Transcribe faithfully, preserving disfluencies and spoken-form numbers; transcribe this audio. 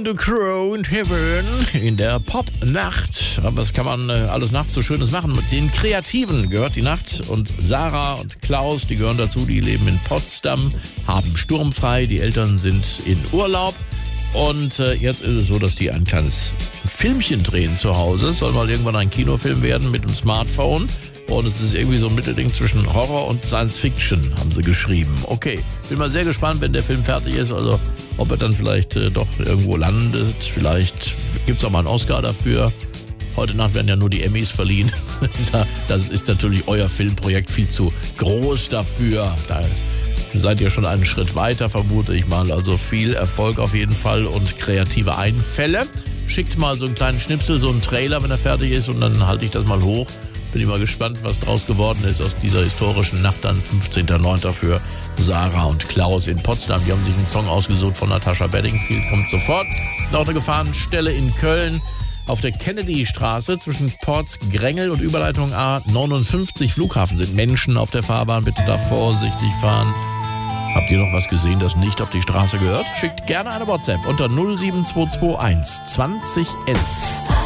The Crow in Heaven in der Pop-Nacht. Aber was kann man äh, alles nachts so Schönes machen? Mit den Kreativen gehört die Nacht. Und Sarah und Klaus, die gehören dazu, die leben in Potsdam, haben sturmfrei. Die Eltern sind in Urlaub. Und äh, jetzt ist es so, dass die ein kleines Filmchen drehen zu Hause. Es soll mal irgendwann ein Kinofilm werden mit dem Smartphone. Und es ist irgendwie so ein Mittelding zwischen Horror und Science Fiction, haben sie geschrieben. Okay, bin mal sehr gespannt, wenn der Film fertig ist. Also ob er dann vielleicht äh, doch irgendwo landet. Vielleicht gibt es auch mal einen Oscar dafür. Heute Nacht werden ja nur die Emmys verliehen. Das ist natürlich euer Filmprojekt viel zu groß dafür. Da seid ihr schon einen Schritt weiter, vermute ich mal. Also viel Erfolg auf jeden Fall und kreative Einfälle. Schickt mal so einen kleinen Schnipsel, so einen Trailer, wenn er fertig ist, und dann halte ich das mal hoch. Bin ich mal gespannt, was draus geworden ist aus dieser historischen Nacht, dann fünfzehnten neunten für Sarah und Klaus in Potsdam. Die haben sich einen Song ausgesucht von Natascha Bedingfield, kommt sofort. Noch eine Gefahrenstelle in Köln auf der Kennedy-Straße zwischen Porz-Grengel und Überleitung A neunundfünfzig Flughafen sind Menschen auf der Fahrbahn. Bitte da vorsichtig fahren. Habt ihr noch was gesehen, das nicht auf die Straße gehört? Schickt gerne eine WhatsApp unter null sieben zwei zwei eins zwanzig elf.